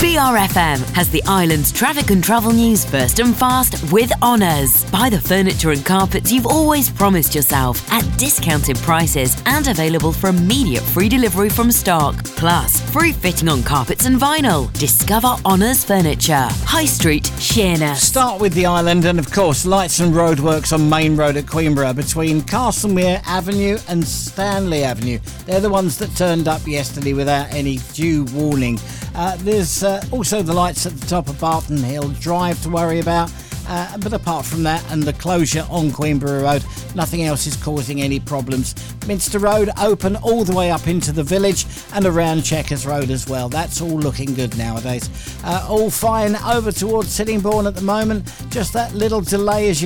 BRFM has the island's traffic and travel news first and fast with Honours. Buy the furniture and carpets you've always promised yourself at discounted prices and available for immediate free delivery from stock. Plus, free fitting on carpets and vinyl. Discover Honours Furniture. High Street, Sheerness. Start with the island and, of course, lights and roadworks on Main Road at Queenborough between Castlemere Avenue and Stanley Avenue. They're the ones that turned up yesterday without any due warning. There's also the lights at the top of Barton Hill Drive to worry about. But apart from that and the closure on Queenborough Road, nothing else is causing any problems. Minster Road open all the way up into the village and around Chequers Road as well. That's all looking good nowadays. All fine over towards Sittingbourne at the moment. Just that little delay as you